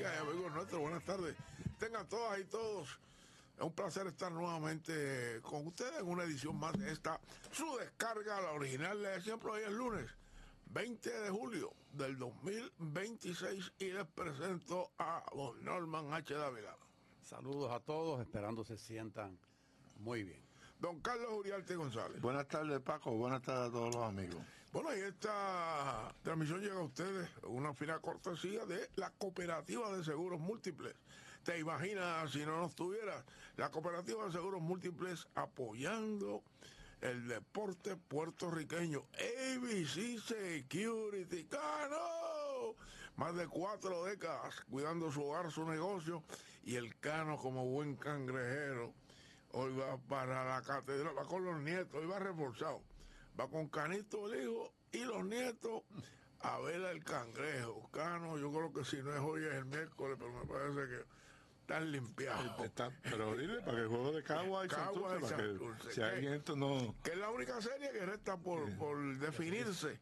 amigas y amigos nuestros, buenas tardes. Tengan todas y todos. Es un placer estar nuevamente con ustedes en una edición más de esta, su descarga, la original de siempre. Hoy es lunes 20 de julio del 2026 y les presento a don Norman H. Dávila. Saludos a todos, esperando se sientan muy bien. Don Carlos Uriarte González. Buenas tardes, Paco. Buenas tardes a todos los amigos. Bueno, y esta transmisión llega a ustedes una fina cortesía de la Cooperativa de Seguros Múltiples. ¿Te imaginas si no nos tuvieras? La Cooperativa de Seguros Múltiples apoyando el deporte puertorriqueño. ABC Security, Cano. Más de 4 décadas cuidando su hogar, su negocio. Y el Cano, como buen cangrejero, hoy va para la catedral, va con los nietos, hoy va reforzado. Va con Canito el hijo y los nietos a ver al cangrejo. Cano, yo creo que si no es hoy es el miércoles, pero me parece que están limpiados. Pero dile, para que el juego de Cagua y Santurce, si alguien esto no... Que es la única serie que resta por definirse.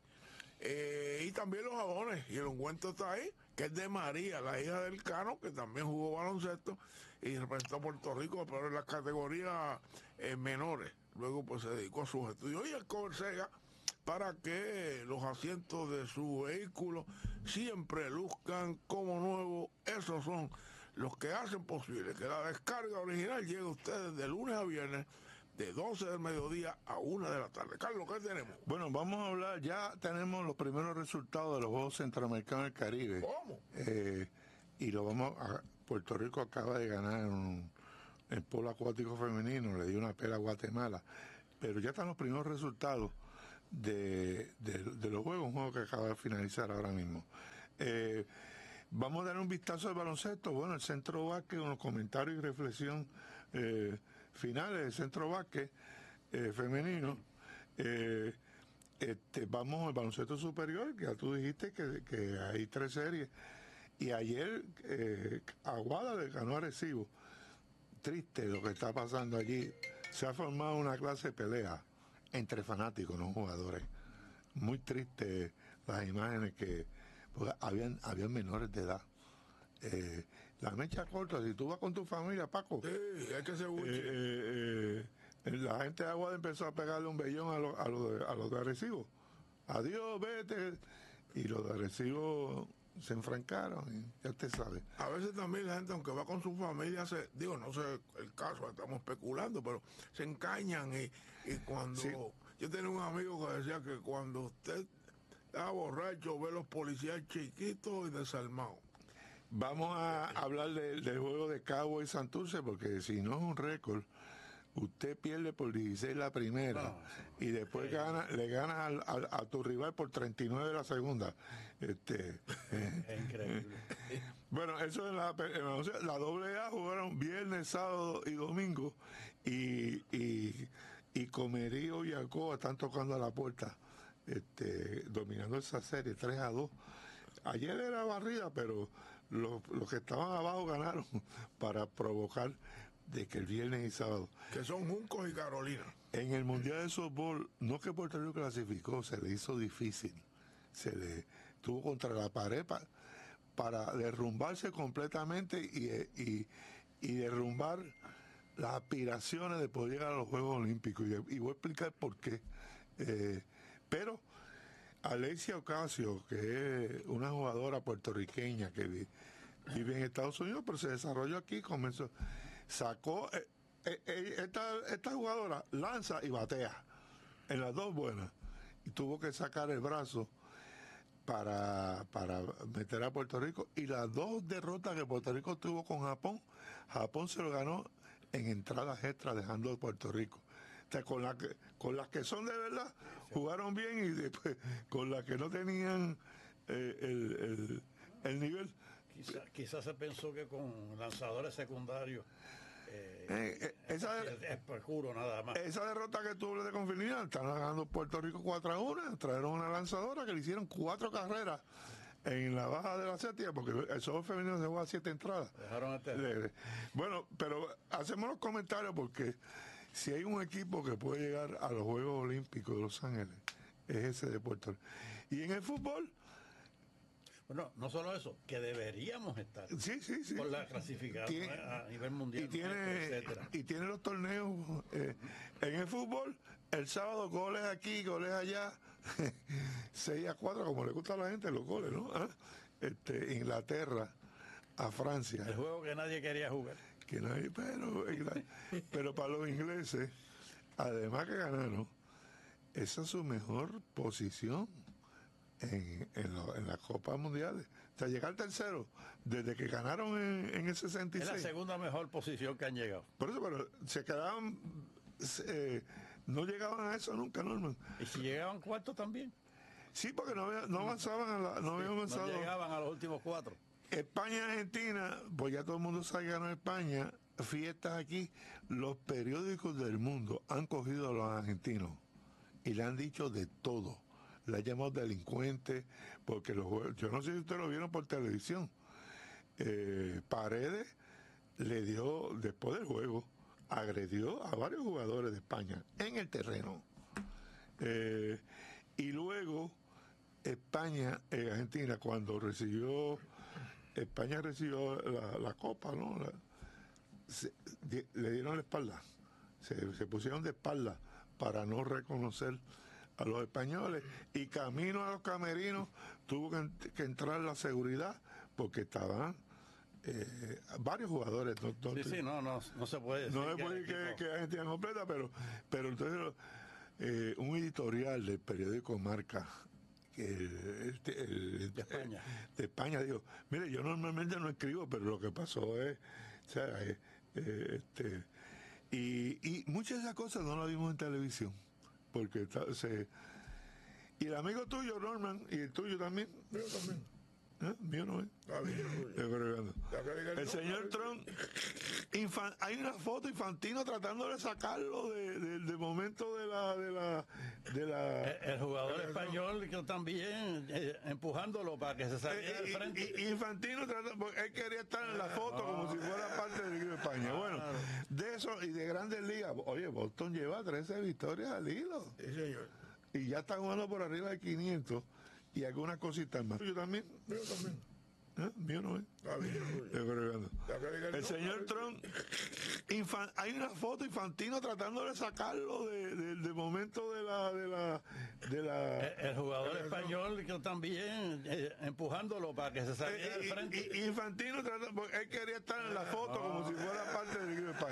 Y también los jabones, y el ungüento está ahí, que es de María, la hija del Cano, que también jugó baloncesto y representó a Puerto Rico, pero en las categorías menores. Luego pues se dedicó a sus estudios. Y el cover Sega, para que los asientos de su vehículo siempre luzcan como nuevos. Esos son los que hacen posible que la descarga original llegue a ustedes de lunes a viernes, de 12 del mediodía a 1 de la tarde. Carlos, ¿qué tenemos? Bueno, vamos a hablar, ya tenemos los primeros resultados de los Juegos Centroamericanos del Caribe. ¿Cómo? Y lo vamos a... Puerto Rico acaba de ganar el polo acuático femenino, le dio una pela a Guatemala. Pero ya están los primeros resultados de los Juegos, un juego que acaba de finalizar ahora mismo. Vamos a dar un vistazo al baloncesto. Bueno, el Centro Básquet, con los comentarios y reflexión finales del Centro Básquet femenino. Vamos al baloncesto superior, que ya tú dijiste que hay 3 series. Y ayer Aguada le ganó a Arecibo. Triste lo que está pasando allí. Se ha formado una clase de pelea entre fanáticos, no jugadores. Muy triste las imágenes que... Porque habían menores de edad. La mecha corta, si tú vas con tu familia, Paco, Sí, hay que ser la gente de Aguada empezó a pegarle un vellón a los de Arecibo. Adiós, vete. Y los de Arecibo se enfrancaron, y ya usted sabe. A veces también la gente, aunque va con su familia, no sé el caso, estamos especulando, pero se encañan y cuando... Sí. Yo tenía un amigo que decía que cuando usted está borracho, ve los policías chiquitos y desarmados. Vamos a hablar del juego de Cagua y Santurce, porque si no es un récord, usted pierde por 16 la primera y después le gana a tu rival por 39 la segunda. Es increíble. Bueno, eso es la AA jugaron viernes, sábado y domingo, y Comerío y Alcoa están tocando a la puerta, dominando esa serie 3-2. Ayer era barrida, pero los que estaban abajo ganaron para provocar de que el viernes y sábado. Que son Juncos y Carolina. En el Mundial de Softball, no que Puerto Rico clasificó, se le hizo difícil. Se le tuvo contra la pared para derrumbarse completamente y derrumbar las aspiraciones de poder llegar a los Juegos Olímpicos. Y voy a explicar por qué. Pero Alexia Ocasio, que es una jugadora puertorriqueña que vive en Estados Unidos, pero se desarrolló aquí, sacó, esta jugadora lanza y batea, en las dos buenas, y tuvo que sacar el brazo para meter a Puerto Rico, y las 2 derrotas que Puerto Rico tuvo con Japón se lo ganó en entradas extras, dejando a Puerto Rico. O sea, con las que son de verdad, jugaron bien, y después con las que no tenían el nivel. Quizás se pensó que con lanzadores secundarios es perjuro nada más. Esa derrota que tuvo de Confinidad, están ganando Puerto Rico 4-1, trajeron una lanzadora que le hicieron 4 carreras en la baja de la séptima, porque el softball femenino se juega 7 entradas. Dejaron Bueno, pero hacemos los comentarios, porque si hay un equipo que puede llegar a los Juegos Olímpicos de Los Ángeles, es ese de Puerto Rico. Y en el fútbol, Bueno, no solo eso, que deberíamos estar. Sí. Por la clasificación a nivel mundial, etcétera. Y tiene los torneos en el fútbol, el sábado goles aquí, goles allá, 6-4, como le gusta a la gente los goles, ¿no? Inglaterra a Francia. El juego que nadie quería jugar. Pero para los ingleses, además que ganaron, esa es su mejor posición en las Copas Mundiales. O sea, llegar tercero desde que ganaron en el 66. Es la segunda mejor posición que han llegado. Por eso, pero se quedaban, no llegaban a eso nunca, Norman. ¿Y si llegaban cuartos también? Sí, porque no avanzaban no llegaban a los últimos 4. España, Argentina, pues ya todo el mundo sabe que ganó España, fiestas aquí, los periódicos del mundo han cogido a los argentinos y le han dicho de todo. Le han llamado delincuentes, porque yo no sé si ustedes lo vieron por televisión. Paredes le dio, después del juego, agredió a varios jugadores de España en el terreno. Y luego Argentina, cuando España recibió la copa, ¿no? Le dieron la espalda, se pusieron de espalda para no reconocer a los españoles, y camino a los camerinos tuvo que entrar la seguridad porque estaban varios jugadores. No se puede decir. No se puede decir que Argentina completa, pero entonces un editorial del periódico Marca de España dijo, mire, yo normalmente no escribo, pero lo que pasó es, o sea, y muchas de esas cosas no las vimos en televisión, porque y el amigo tuyo, Norman, y el tuyo también. Mío también. Mío no es. El señor Trump, hay una foto Infantino tratando de sacarlo de momento de la el jugador español que también empujándolo para que se saliera del frente. Infantino porque él quería estar en la foto como si fuera parte del equipo de España. Bueno, de eso y de Grandes Ligas, oye, Boston lleva 13 victorias al hilo. Sí, señor. Y ya están jugando por arriba de 500 y algunas cositas más. Yo también. Mío también. Mío no es. El señor Trump, hay una foto Infantino tratando de sacarlo de momento de la el jugador español que también empujándolo para que se saliera del frente. Infantino porque él quería estar en la foto como si fuera parte del equipo de España.